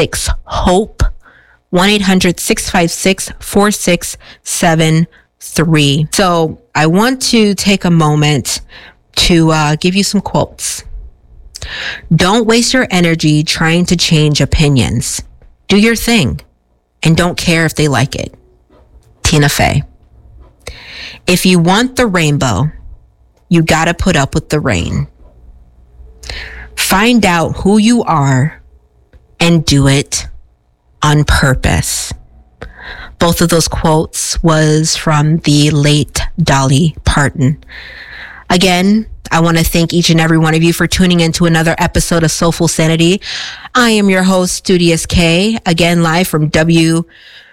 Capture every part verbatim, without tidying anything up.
six, HOPE, one eight hundred, six five six, four six seven three. So I want to take a moment to uh, give you some quotes. Don't waste your energy trying to change opinions. Do your thing and don't care if they like it. Tina Fey. If you want the rainbow, you gotta put up with the rain. Find out who you are and do it on purpose. Both of those quotes was from the late Dolly Parton. Again, I want to thank each and every one of you for tuning in to another episode of Soulful Sanity. I am your host, Studious K, again live from W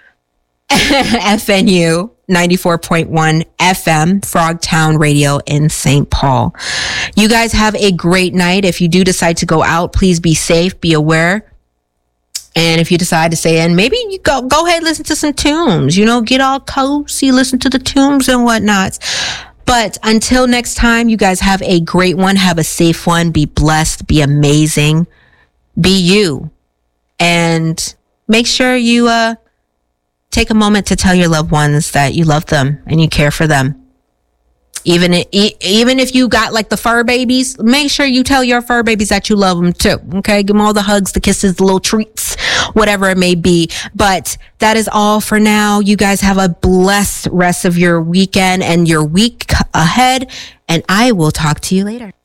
F N U ninety-four point one F M, Frogtown Radio in Saint Paul. You guys have a great night. If you do decide to go out, please be safe, be aware. And if you decide to stay in, maybe you go go ahead and listen to some tunes. You know, get all cozy, listen to the tunes and whatnot. But until next time, you guys have a great one. Have a safe one. Be blessed. Be amazing. Be you. And make sure you uh, take a moment to tell your loved ones that you love them and you care for them. Even if, even if you got like the fur babies, make sure you tell your fur babies that you love them too. Okay. Give them all the hugs, the kisses, the little treats, whatever it may be. But that is all for now. You guys have a blessed rest of your weekend and your week ahead. And I will talk to you later.